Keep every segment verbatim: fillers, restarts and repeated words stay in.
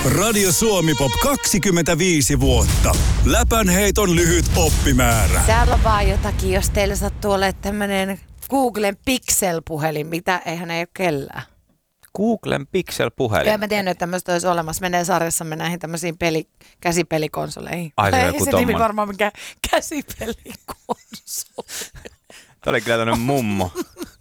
Radio Suomi Pop kaksikymmentäviisi vuotta. Läpänheiton lyhyt oppimäärä. Täällä on vaan jotakin, jos teillä sattuu olemaan tämmönen Googlen Pixel-puhelin, mitä eihän ei ole kellään. Googlen Pixel-puhelin? Kyllä mä tiennyt, että tämmöistä olisi olemassa. Menee sarjassamme näihin tämmöisiin peli, käsipelikonsoleihin. Ai, se ei joku se tommonen. nimi varmaan mikään käsipelikonsoli. Tämä oli kyllä tämmöinen mummo.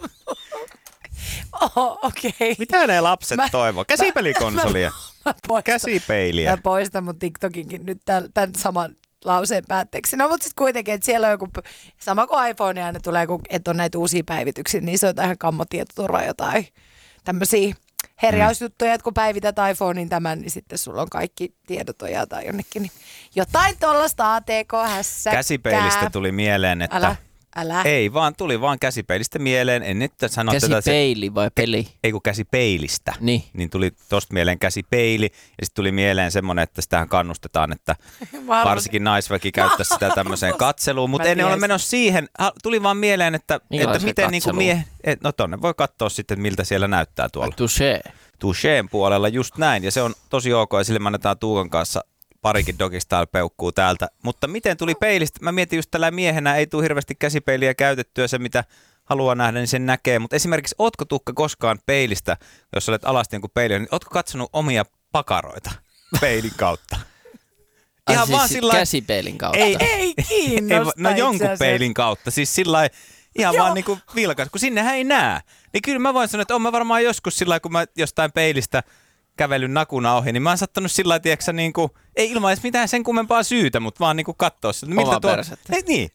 Oho, okei. Okay. Mitä ne lapset Mä- toivoo? Käsipelikonsolia? Mä poistan, Käsipeiliä? mä poistan mun TikTokinkin nyt tämän, tämän saman lauseen päätteeksi. No mutta sitten kuitenkin, että siellä on joku, sama kuin iPhone aina tulee, kun et on näitä uusia päivityksiä, niin se on ihan kammotietoturva jotain tämmöisiä herjausjuttuja, että kun päivität iPhonein tämän, niin sitten sulla on kaikki tiedot ojaa tai jonnekin. Niin jotain tuollaista A T K-hässäkkää. Käsipeilistä tuli mieleen, että... Älä, älä. Ei, vaan tuli vaan käsipeilistä mieleen. En nyt sano tätä... Käsipeili vai peli? Ei kun käsipeilistä. Niin. Niin tuli tosta mieleen käsipeili. Ja sitten tuli mieleen semmoinen, että sitähän kannustetaan, että varsinkin naisväki käyttäisi sitä tämmöiseen katseluun. Mutta ei ne ole menossa siihen. Ha- Tuli vaan mieleen, että, että miten niinku mie... Et, no tonne voi katsoa sitten, miltä siellä näyttää tuolla. Touché. Toucheen puolella just näin. Ja se on tosi ok. Ja sille me annetaan Tuukan kanssa parikin Dogistyle peukkuu täältä. Mutta miten tuli peilistä? Mä mietin just tällä miehenä, ei tule hirveästi käsipeiliä käytettyä. Se mitä haluaa nähdä, niin sen näkee. Mutta esimerkiksi ootko Tuukka koskaan peilistä, jos olet alasti jonkun peiliä, niin ootko katsonut omia pakaroita peilin kautta? Ihan siis vaan sit sillä käsipeilin kautta. Ei, ei kiinnosta. No jonkun itse asiassa. peilin kautta. Siis sillä lailla ihan Joo. vaan niinku vilkas, kun sinnehän ei näe. Niin kyllä mä voin sanoa, että on mä varmaan joskus sillä lailla, kun mä jostain peilistä kävelyn nakuna ohi, niin mä oon sattanut sillä lailla, tiiäksä, niinku, ei ilman edes mitään sen kummempaa syytä, mutta vaan niinku kattoo sitä. Miltä Omaa tuo... persettä. Ei, niin.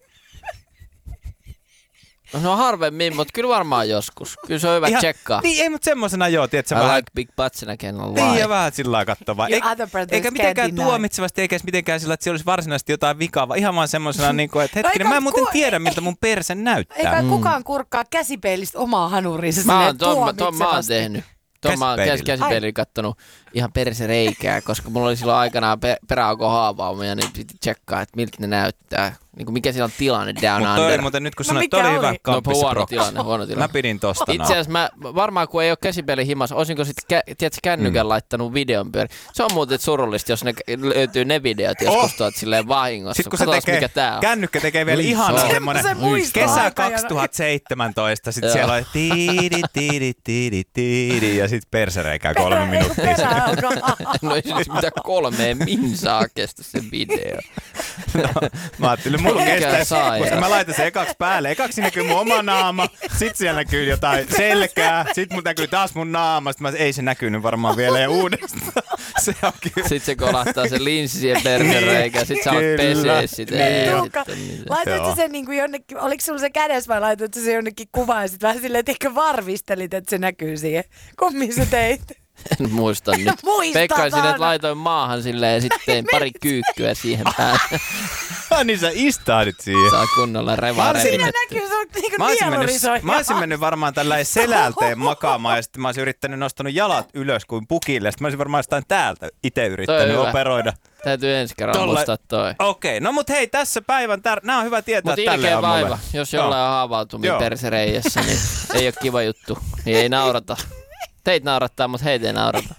No harvemmin, mutta kyllä varmaan joskus. Kyllä se on hyvä Ihan- tsekkaa. Niin, ei, mutta semmosena joo, tiedätkö I vähän... like big butts and I can Niin, lie. ja vähän sillä lailla kattoo vaan. Your Eik- other brothers Eikä can't mitenkään deny. tuomitsevasti, eikä edes mitenkään sillä, että siellä olisi varsinaisesti jotain vikaa, vaan ihan vaan semmosena, niinku, että No hetkinen, eikä mä en muuten ku- tiedä, miltä mun perse näyttää. Eikä mm. kukaan kurkkaa käsipeilistä omaa hanurinsa Mä oon, silleen ton, ton mä oon tuomitsevasti. tehnyt. Ton mä oon Käsipeilillä. käsipeilillä kattonut ihan persereikää, koska mulla oli silloin aikanaan pe- peräaukon haavaumia, niin piti tsekkaa, että miltä ne näyttää. Niin kuin mikä siellä on tilanne down Mutta toi under. oli muuten nyt, kun No sanoit, mikä toi oli oli? hyvä No kamppis huono prokki. tilanne, huono tilanne. Mä pidin tosta. Itse asiassa mä varmaan kun ei ole käsipeili himassa, olisinko sitten kä- tiedätkö, kännykän mm. laittanut videon pyöri. Se on muuten surullista, jos ne löytyy ne videot joskus Oh! tuot silleen vahingossa. Sitten kun se Katsotaan, tekee, mikä tää on. kännykkä tekee vielä Ui, ihana se on. semmonen Se muistaa kesä aikajana. kaksituhattaseitsemäntoista, sit Joo. siellä oli tiidi, tiidi, tiidi, tiidi, ja sit persereikää kolme minuuttia. No ei siis mitä kolmea minsaa kestä se video. No, mä ajattelin, mulla Mikä kestäisi, sairaus. koska mä laitan sen ekaksi päälle. Ekaksi näkyy mun oma naama, sit siellä näkyy jotain selkää, sit mun näkyy taas mun naama, sit mä ei se näkynyt varmaan vielä ja uudestaan. Se on kyllä. Sitten se kolahtaa se linssi siihen persereikä, sit sä oot Kyllä. pesee sitä. Niin. ja Tuukka, sitten niin se- laitoitko Joo. sen niin kuin jonnekin, oliko sulla se kädessä vai laitoitko se jonnekin kuvaan ja sitten vähän silleen, että ehkä varvistelit, että se näkyy siihen. Kummin sä teit? En muista nyt. Muistat Veikkaisin, aina. että laitoin maahan silleen ja sitten tein pari kyykkyä siihen päälle. Niin sä istaadit siihen. Saa kunnolla revaa Varsin- Siinä revitetty. näkyy sun niin Mä olisin, mennyt, nielurisoja. mä olisin mennyt varmaan tällä selälteen makaamaan ja sitten mä olisin yrittänyt nostanut jalat ylös kuin pukille. Sitten mä olisin varmaan jostain täältä itse yrittänyt hyvä. operoida. Täytyy ensi kerralla Tolle- muistaa toi. Okei, no mut hei, tässä päivän tär... Nää on hyvä tietää Mutta tälle ilkeä aamulle. vaiva, jos jollain on haavautumia Joo. persereijässä, niin ei ole kiva juttu. Niin ei naurata. Teitä naurattaa, mutta heitä ei naurata.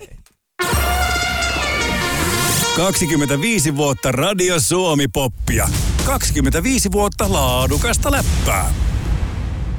kaksikymmentäviisi vuotta Radio Suomi Poppia. kaksikymmentäviisi vuotta laadukasta läppää.